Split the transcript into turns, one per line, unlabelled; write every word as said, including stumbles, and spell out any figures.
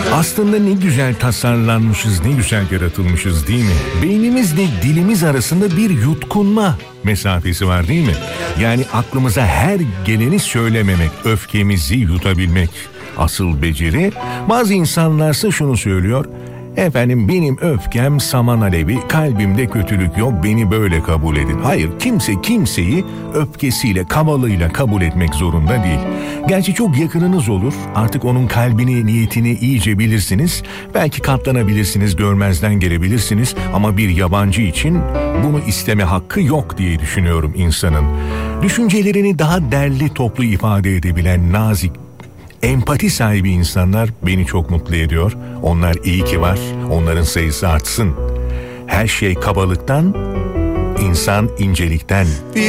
Aslında ne güzel tasarlanmışız, ne güzel yaratılmışız değil mi? Beynimizle dilimiz arasında bir yutkunma mesafesi var değil mi? Yani aklımıza her geleni söylememek, öfkemizi yutabilmek asıl beceri. Bazı insanlarsa şunu söylüyor: efendim benim öfkem saman alevi, kalbimde kötülük yok, beni böyle kabul edin. Hayır, kimse kimseyi öfkesiyle, kabalığıyla kabul etmek zorunda değil. Gerçi çok yakınınız olur, artık onun kalbini, niyetini iyice bilirsiniz. Belki katlanabilirsiniz, görmezden gelebilirsiniz ama bir yabancı için bunu isteme hakkı yok diye düşünüyorum insanın. Düşüncelerini daha derli toplu ifade edebilen nazik, empati sahibi insanlar beni çok mutlu ediyor. Onlar iyi ki var. Onların sayısı artsın. Her şey kabalıktan, insan incelikten.